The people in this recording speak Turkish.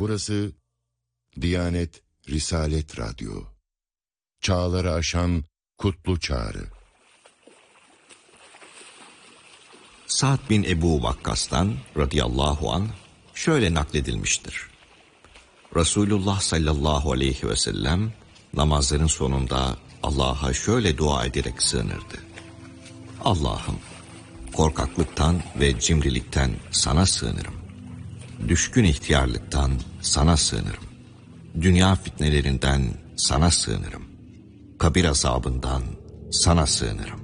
Burası Diyanet Risalet Radyo. Çağları aşan kutlu çağrı. Sa'd bin Ebu Wakkas'tan radıyallahu anh şöyle nakledilmiştir. Resulullah sallallahu aleyhi ve sellem namazların sonunda Allah'a şöyle dua ederek sığınırdı. Allah'ım, korkaklıktan ve cimrilikten sana sığınırım. Düşkün ihtiyarlıktan sana sığınırım. Dünya fitnelerinden sana sığınırım. Kabir azabından sana sığınırım.